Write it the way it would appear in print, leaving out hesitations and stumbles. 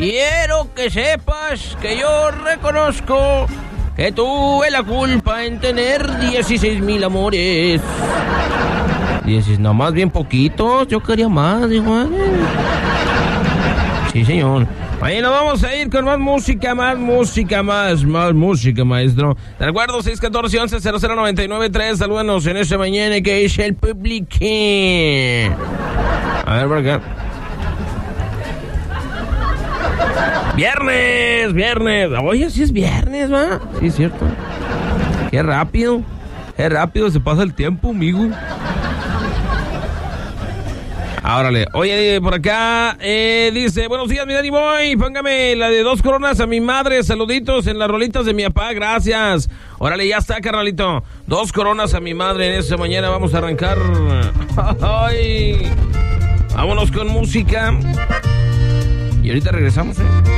quiero que sepas que yo reconozco que tuve la culpa en tener 16,000 amores. 16, no, más bien poquitos, yo quería más, dijo. Sí, señor. Ahí nos vamos a ir con más música, más música, más maestro. De acuerdo, 614-11-0099-3. Salúdanos en esta mañana que es el Publique. A ver, por acá. Viernes. Oye, sí es viernes, ¿va? Sí, es cierto. Qué rápido se pasa el tiempo, amigo. Órale. Oye, por acá dice, buenos días, mi Danny Boy, póngame la de 2 coronas a mi madre, saluditos en las rolitas de mi papá, gracias. Órale, ya está, carnalito. 2 coronas a mi madre en esta mañana, vamos a arrancar. Ay. Vámonos con música. Y ahorita regresamos,